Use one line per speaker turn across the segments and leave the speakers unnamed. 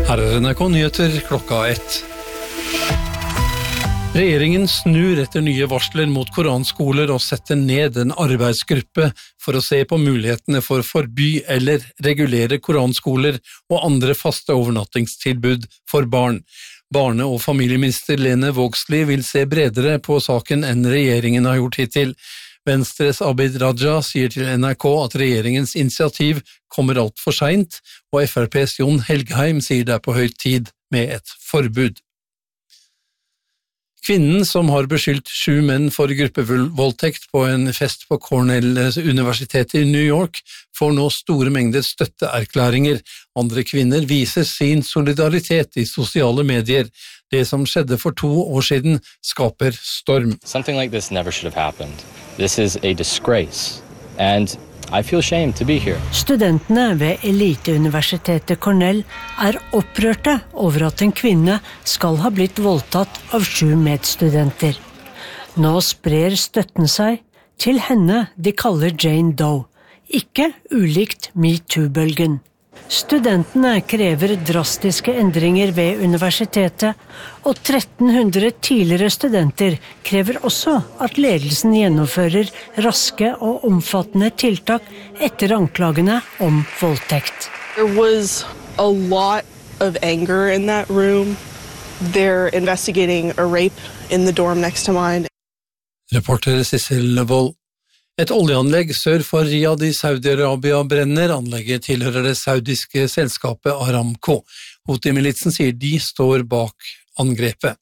Her NRK Nyheter klokka 1. Regjeringen snur etter nye varsler mot koranskoler og setter ned en arbeidsgruppe for å se på mulighetene for å forby eller regulere koranskoler og andre faste overnattingstilbud for barn. Barne- og familieminister Lene Vågslid vil se bredere på saken enn regjeringen har gjort hittil. Venstres Abid Raja sier til NRK at regjeringens initiativ kommer alt for sent, og FrPs Jon Helgheim sier det på høy tid med et forbud. Kvinnen som har beskyldt 7 menn for gruppevoldtekt på en fest på Cornell-universitetet i New York, får nå store mengder støtteerklæringer. Andre kvinner viser sin solidaritet i sosiale medier. Det som skjedde for 2 år siden skaper storm.
Something like this never should have happened. This is a disgrace, and I feel ashamed to be here.
Studentene ved eliteuniversitetet Cornell opprørte over at en kvinne skal ha blitt voldtatt av 7 medstudenter. Nå sprer støtten seg til henne de kaller Jane Doe, ikke ulikt MeToo-bølgen. Studentene krever drastiske endringer ved universitetet, og 1300 tidligere studenter krever også at ledelsen gjennomfører raske og omfattende tiltak etter anklagene om voldtekt.
There was a lot of anger in that room. They're investigating a rape in the dorm next to mine.
Reporter Sissel Wold. Et oljeanlegg sør for Riyadh i Saudi-Arabia brenner. Anlegget tilhører det saudiske selskapet Aramco. Houthi-militsen sier de står bak angrepet.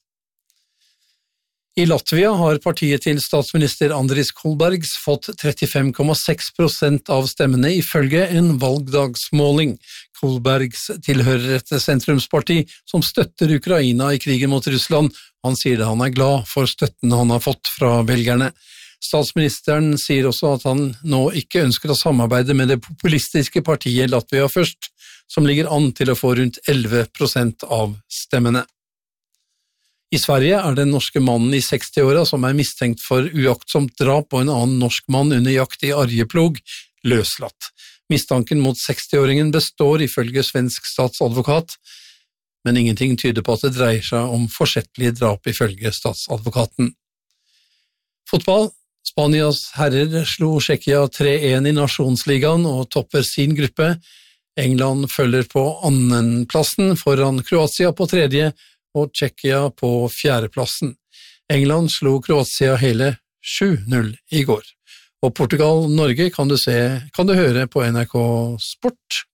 I Latvia har partiet til statsminister Andris Kulbergs fått 35,6% av stemmene ifølge en valgdagsmåling. Kulbergs tilhører et sentrumsparti som støtter Ukraina i krigen mot Russland. Han sier det han glad for støtten han har fått fra velgerne. Statsministeren sier også at han nå ikke ønsker å samarbeide med det populistiske partiet Latvia Først, som ligger an til å få rundt 11% av stemmene. I Sverige det en norske mannen i 60-åra som mistenkt for uaktsomt drap på en annen norsk mann under jakt i Arjeplog, løslatt. Mistanken mot 60-åringen består ifølge svensk statsadvokat, men ingenting tyder på at det dreier seg om forsettlige drap ifølge statsadvokaten. Fotball. Spanias herrer slo Tsjekkia 3-1 i Nasjonsligaen og topper sin gruppe. England følger på annenplassen foran Kroatia på 3. og Tsjekkia på 4. plassen. England slo Kroatia hele 7-0 i går. Og Portugal-Norge kan du høre på NRK Sport